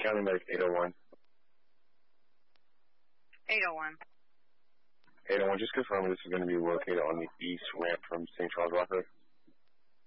County Medic 801. 801. 801, just confirm this is going to be located on the east ramp from St. Charles Rock Road.